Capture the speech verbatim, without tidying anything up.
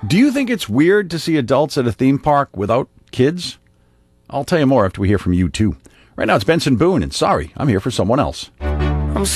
Do you think it's weird to see adults at a theme park without kids? I'll tell you more after we hear from you, too. Right now, it's Benson Boone, and sorry, I'm here for someone else.